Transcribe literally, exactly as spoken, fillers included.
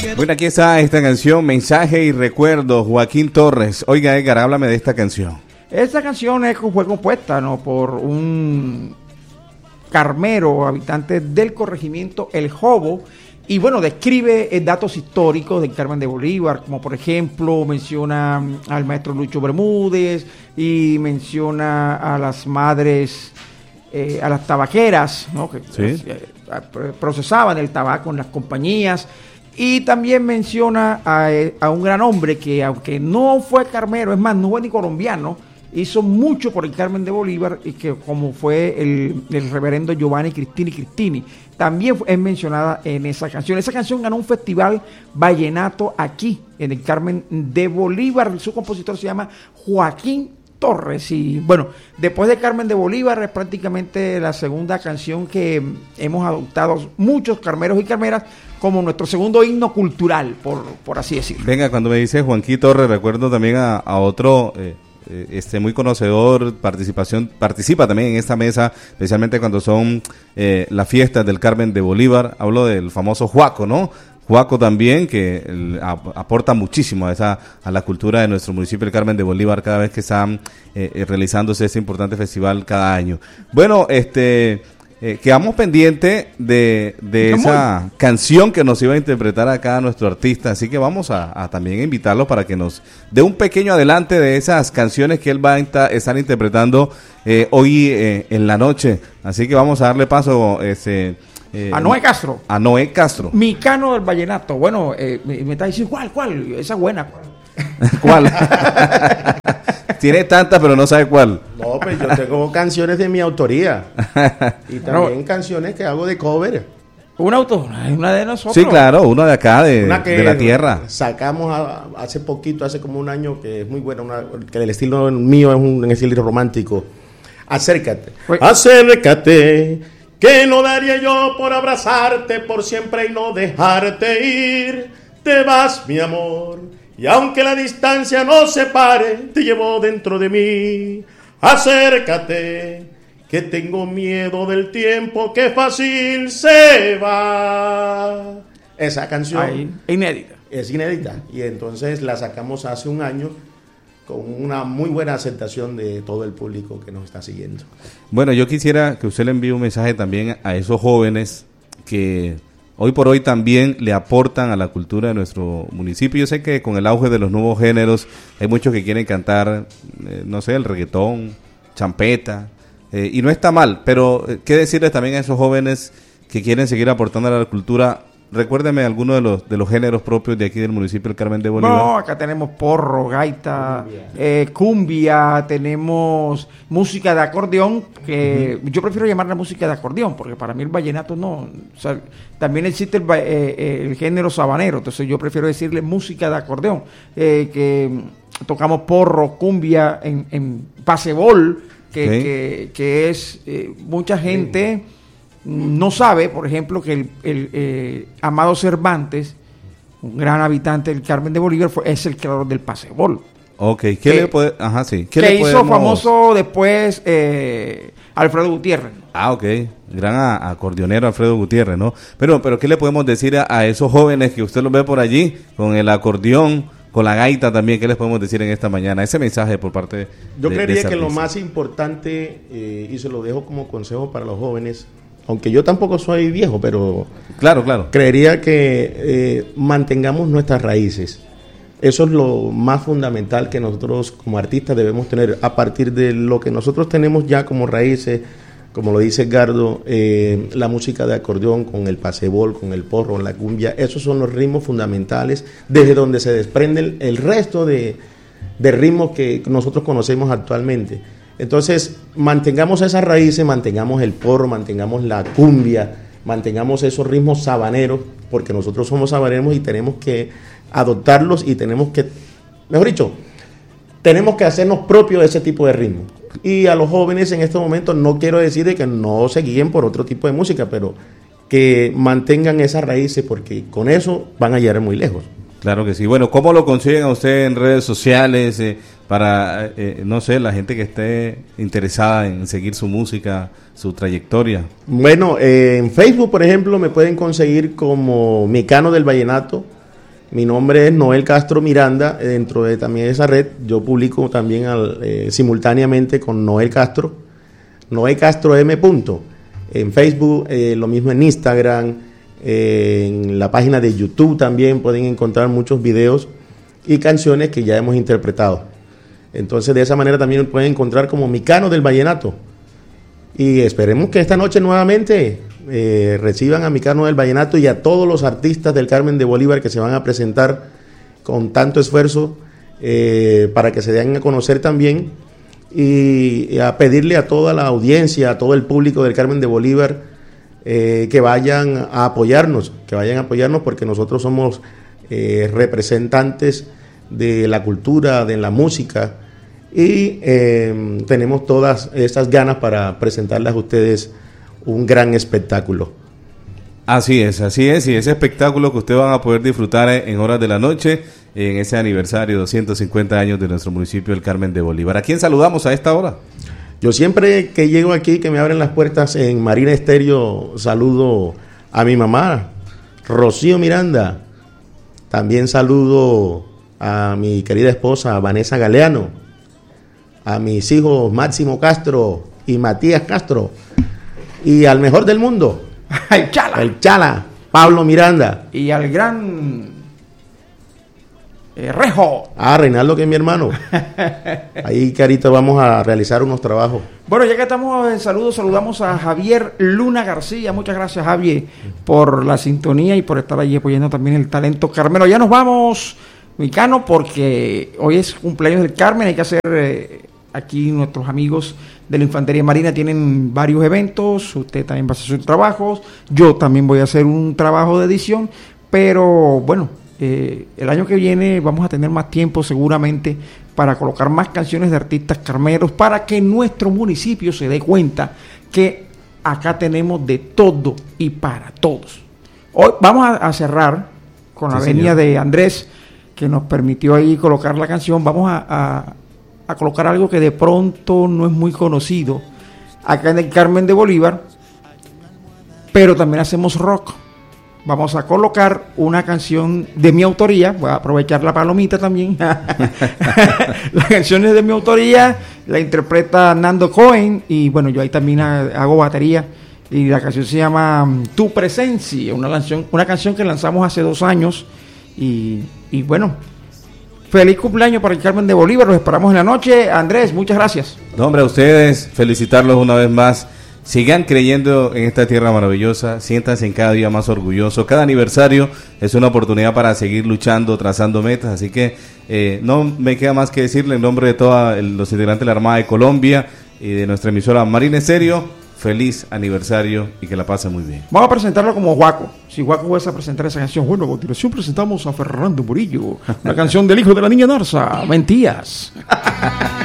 Bueno, aquí está esta canción, Mensaje y Recuerdo, Joaquín Torres. Oiga, Edgar, háblame de esta canción. Esta canción es, fue compuesta, ¿no?, por un carmero, habitante del corregimiento El Jobo, y bueno, describe eh, datos históricos del Carmen de Bolívar, como por ejemplo menciona al maestro Lucho Bermúdez y menciona a las madres, eh, a las tabaqueras, ¿no?, que ¿Sí? eh, procesaban el tabaco en las compañías, y también menciona a, a un gran hombre que, aunque no fue carmero, es más, no fue ni colombiano, hizo mucho por el Carmen de Bolívar, y que como fue el, el reverendo Giovanni Cristini Cristini, también es mencionada en esa canción. Esa canción ganó un festival vallenato aquí, en el Carmen de Bolívar. Su compositor se llama Joaquín Torres. Y bueno, después de Carmen de Bolívar es prácticamente la segunda canción que hemos adoptado muchos carmeros y carmeras como nuestro segundo himno cultural, por, por así decirlo. Venga, cuando me dice Joaquín Torres, recuerdo también a, a otro... Eh... Este muy conocedor, participación participa también en esta mesa, especialmente cuando son eh, las fiestas del Carmen de Bolívar. Hablo del famoso Juaco, ¿no? Juaco también, que el, a, aporta muchísimo a esa a la cultura de nuestro municipio, el Carmen de Bolívar, cada vez que están eh, realizándose este importante festival cada año. Bueno, este... Eh, quedamos pendientes de, de esa canción que nos iba a interpretar acá nuestro artista, así que vamos a, a también invitarlo para que nos dé un pequeño adelante de esas canciones que él va a inta, estar interpretando eh, hoy eh, en la noche. Así que vamos a darle paso ese, eh, a Noé Castro. A Noé Castro. Micano del Vallenato. Bueno, eh, me, me está diciendo, ¿cuál, cuál? Esa buena. ¿Cuál? Tiene tantas, pero no sabe cuál. No, pues yo tengo canciones de mi autoría. Y también no. canciones que hago de cover. Una auto, una de nosotros. Sí, claro, una de acá, de, una que de la tierra. Sacamos a, hace poquito, hace como un año, que es muy buena, una, que el estilo mío es un, un estilo romántico. Acércate. Pues, acércate, que no daría yo por abrazarte por siempre y no dejarte ir. Te vas, mi amor. Y aunque la distancia nos separe, te llevo dentro de mí. Acércate, que tengo miedo del tiempo que fácil se va. Esa canción Ay, inédita. es inédita. Y entonces la sacamos hace un año con una muy buena aceptación de todo el público que nos está siguiendo. Bueno, yo quisiera que usted le envíe un mensaje también a esos jóvenes que... hoy por hoy también le aportan a la cultura de nuestro municipio. Yo sé que con el auge de los nuevos géneros hay muchos que quieren cantar, eh, no sé, el reggaetón, champeta, eh, y no está mal, pero eh, qué decirles también a esos jóvenes que quieren seguir aportando a la cultura. Recuérdeme alguno de los de los géneros propios de aquí del municipio del Carmen de Bolívar. No, acá tenemos porro, gaita, cumbia, eh, cumbia tenemos música de acordeón, que uh-huh. yo prefiero llamarla música de acordeón, porque para mí el vallenato no, o sea, también existe el, eh, el género sabanero, entonces yo prefiero decirle música de acordeón, eh, que tocamos porro, cumbia, en, en pasebol, que, okay. que, que es eh, mucha gente... Sí. No sabe, por ejemplo, que el, el eh, Amado Cervantes, un gran habitante del Carmen de Bolívar, fue, es el creador del pasebol. Ok, ¿qué que, le puede...? Ajá, sí. ¿Qué que le hizo podemos... famoso después eh, Alfredo Gutiérrez. Ah, ok. Gran a, acordeonero Alfredo Gutiérrez, ¿no? Pero, pero ¿qué le podemos decir a, a esos jóvenes que usted los ve por allí, con el acordeón, con la gaita también? ¿Qué les podemos decir en esta mañana? Ese mensaje por parte de... Yo de, creería de que lo más importante, eh, y se lo dejo como consejo para los jóvenes... aunque yo tampoco soy viejo, pero claro, claro. creería que eh, mantengamos nuestras raíces. Eso es lo más fundamental que nosotros como artistas debemos tener. A partir de lo que nosotros tenemos ya como raíces, como lo dice Edgardo, eh, la música de acordeón con el pasebol, con el porro, la cumbia, esos son los ritmos fundamentales desde donde se desprende el, el resto de, de ritmos que nosotros conocemos actualmente. Entonces, mantengamos esas raíces, mantengamos el porro, mantengamos la cumbia, mantengamos esos ritmos sabaneros, porque nosotros somos sabaneros y tenemos que adoptarlos y tenemos que, mejor dicho, tenemos que hacernos propios de ese tipo de ritmo. Y a los jóvenes en estos momentos no quiero decir de que no se guíen por otro tipo de música, pero que mantengan esas raíces, porque con eso van a llegar muy lejos. Claro que sí. Bueno, ¿cómo lo consiguen a usted en redes sociales eh, para, eh, no sé, la gente que esté interesada en seguir su música, su trayectoria? Bueno, eh, en Facebook, por ejemplo, me pueden conseguir como Micano del Vallenato, Mi nombre es Noel Castro Miranda. Dentro de también esa red, yo publico también al, eh, simultáneamente con Noel Castro, Noel Castro M. Punto. En Facebook, eh, lo mismo en Instagram, eh, en la página de YouTube también pueden encontrar muchos videos y canciones que ya hemos interpretado. Entonces, de esa manera también pueden encontrar como Micano del Vallenato. Y esperemos que esta noche nuevamente eh, reciban a Micano del Vallenato y a todos los artistas del Carmen de Bolívar que se van a presentar con tanto esfuerzo eh, para que se den a conocer también, y, y a pedirle a toda la audiencia, a todo el público del Carmen de Bolívar eh, que vayan a apoyarnos, que vayan a apoyarnos porque nosotros somos eh, representantes de la cultura, de la música, y eh, tenemos todas esas ganas para presentarles a ustedes un gran espectáculo. Así es, así es, y ese espectáculo que ustedes van a poder disfrutar en horas de la noche, en ese aniversario, doscientos cincuenta años de nuestro municipio, el Carmen de Bolívar. ¿A quién saludamos a esta hora? Yo siempre que llego aquí, que me abren las puertas en Marina Estéreo, saludo a mi mamá, Rocío Miranda. También saludo a mi querida esposa, Vanessa Galeano, a mis hijos Máximo Castro y Matías Castro, y al mejor del mundo, el Chala, el Chala, Pablo Miranda, y al gran eh, Rejo. Ah, Reinaldo, que es mi hermano. Ahí, Carito, vamos a realizar unos trabajos. Bueno, ya que estamos en saludos, saludamos a Javier Luna García. Muchas gracias, Javier, por la sintonía y por estar allí apoyando también el talento carmelo. Ya nos vamos, Micano, porque hoy es cumpleaños del Carmen. Hay que hacer eh, aquí nuestros amigos de la Infantería Marina tienen varios eventos. Usted también va a hacer sus trabajos. Yo también voy a hacer un trabajo de edición. Pero bueno, eh, el año que viene vamos a tener más tiempo seguramente para colocar más canciones de artistas carmeros, para que nuestro municipio se dé cuenta que acá tenemos de todo y para todos. Hoy vamos a, a cerrar con la sí, venia señor. de Andrés, que nos permitió ahí colocar la canción. Vamos a, a, a colocar algo que de pronto no es muy conocido acá en el Carmen de Bolívar, pero también hacemos rock. Vamos a colocar una canción de mi autoría. Voy a aprovechar la palomita también. La canción es de mi autoría, la interpreta Nando Cohen, y bueno, yo ahí también hago batería, y la canción se llama Tu Presencia, una canción, una canción que lanzamos hace dos años, y, y bueno, feliz cumpleaños para el Carmen de Bolívar. Los esperamos en la noche. Andrés, muchas gracias. No, hombre, a ustedes, felicitarlos una vez más. Sigan creyendo en esta tierra maravillosa, siéntanse en cada día más orgullosos. Cada aniversario es una oportunidad para seguir luchando, trazando metas, así que eh, no me queda más que decirle en nombre de todos los integrantes de la Armada de Colombia y de nuestra emisora Marina Estéreo, feliz aniversario y que la pasen muy bien. Vamos a presentarlo como Guaco. Si Guaco vas a presentar esa canción, bueno, a continuación presentamos a Fernando Murillo, una canción del hijo de la niña Narza, Mentías.